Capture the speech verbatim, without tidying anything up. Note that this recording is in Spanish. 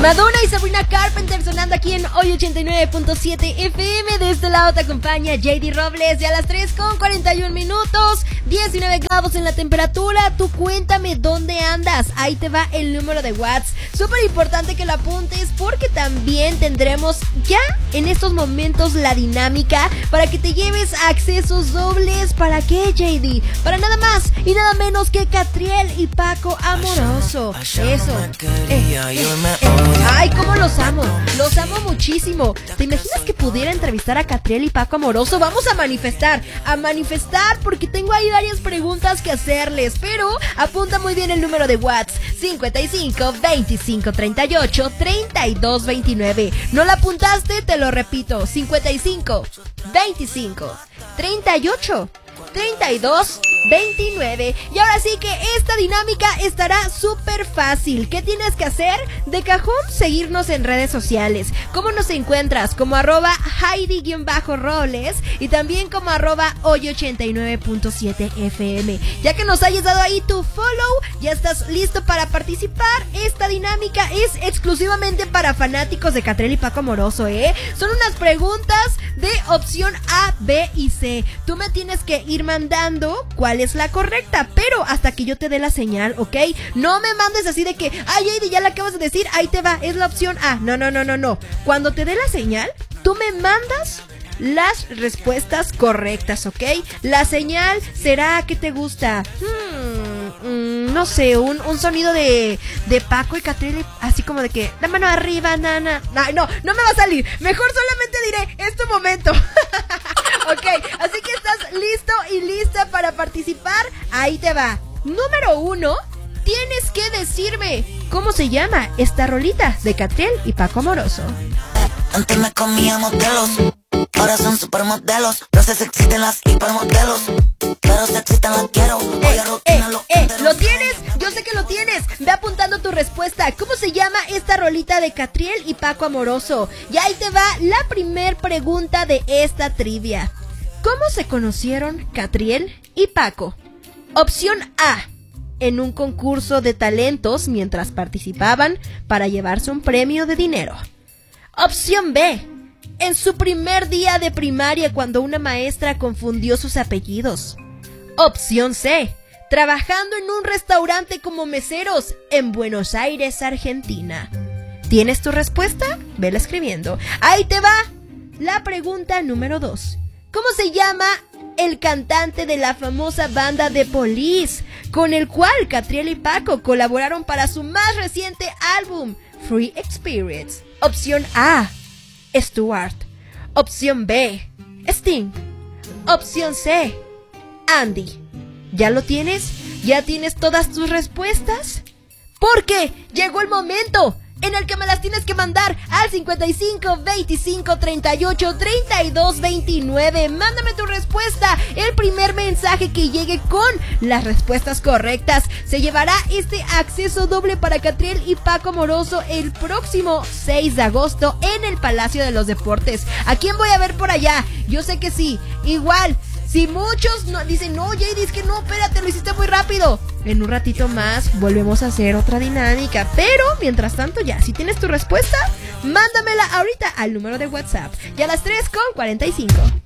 Madonna y Sabrina Carpenter sonando aquí en Hoy ochenta y nueve punto siete F M. De este lado te acompaña J D Robles. Ya a las tres con cuarenta y un minutos, diecinueve grados en la temperatura. Tú cuéntame dónde andas. Ahí te va el número de WhatsApp. Súper importante que lo apuntes porque también tendremos ya en estos momentos la dinámica para que te lleves accesos dobles. ¿Para qué, J D? Para nada más y nada menos que Catriel y Paco Amoroso. Eso. Eh, eh, eh. Ay, cómo los amo, los amo muchísimo. ¿Te imaginas que pudiera entrevistar a Catriel y Paco Amoroso? Vamos a manifestar, a manifestar porque tengo ahí varias preguntas que hacerles. Pero apunta muy bien el número de WhatsApp: cincuenta y cinco, veinticinco, treinta y ocho, treinta y dos, veintinueve. ¿No la apuntaste? Te lo repito: cincuenta y cinco, veinticinco, treinta y ocho, treinta y dos, veintinueve. Y ahora sí que esta dinámica estará súper fácil. ¿Qué tienes que hacer? De cajón, seguirnos en redes sociales. ¿Cómo nos encuentras? Como arroba Heidi-Roles y también como arroba Hoy ochenta y nueve punto siete F M. Ya que nos hayas dado ahí tu follow, ya estás listo para participar. Esta dinámica es exclusivamente para fanáticos de Catriel y Paco Amoroso, ¿eh? Son unas preguntas de opción A, B y C. Tú me tienes que ir mandando cuál es la correcta, pero hasta que yo te dé la señal, ¿ok? No me mandes así de que, ay, Heidi, ya la acabas de decir, ahí te va, es la opción A. No, no, no, no, no. Cuando te dé la señal, tú me mandas las respuestas correctas, ¿ok? La señal será, ¿qué te gusta? Hmm, mm, no sé, un, un sonido de, de Paco y Catriel, así como de que, la mano arriba, nana. No, no, no me va a salir. Mejor solamente diré, es tu momento. Ok, así que estás listo y lista para participar. Ahí te va. Número uno, tienes que decirme cómo se llama esta rolita de Catriel y Paco Amoroso. Antes me comía modelos, ahora son supermodelos. No sé si existen las hipermodelos, pero si existen las quiero. Voy a eh, eh, eh, ¿lo tienes? Yo sé que lo tienes. Ve apuntando tu respuesta. ¿Cómo se llama esta rolita de Catriel y Paco Amoroso? Y ahí te va la primer pregunta de esta trivia. ¿Cómo se conocieron Catriel y Paco? Opción A: en un concurso de talentos mientras participaban para llevarse un premio de dinero. Opción B: en su primer día de primaria cuando una maestra confundió sus apellidos. Opción C: trabajando en un restaurante como meseros en Buenos Aires, Argentina. ¿Tienes tu respuesta? Vela escribiendo. Ahí te va la pregunta número dos. ¿Cómo se llama el cantante de la famosa banda The Police, con el cual Catriel y Paco colaboraron para su más reciente álbum, Free Experience? Opción A: Stuart. Opción B: Sting. Opción C: Andy. ¿Ya lo tienes? ¿Ya tienes todas tus respuestas? Porque llegó el momento en el que me las tienes que mandar al cincuenta y cinco, veinticinco, treinta y ocho, treinta y dos, veintinueve. Mándame tu respuesta. El primer mensaje que llegue con las respuestas correctas se llevará este acceso doble para Catriel y Paco Amoroso el próximo seis de agosto en el Palacio de los Deportes. ¿A quién voy a ver por allá? Yo sé que sí. Igual, si muchos no, dicen, no, J D, es que no, espérate, lo hiciste muy rápido. En un ratito más volvemos a hacer otra dinámica. Pero, mientras tanto, ya, si tienes tu respuesta, mándamela ahorita al número de WhatsApp. Y a las tres con cuarenta y cinco.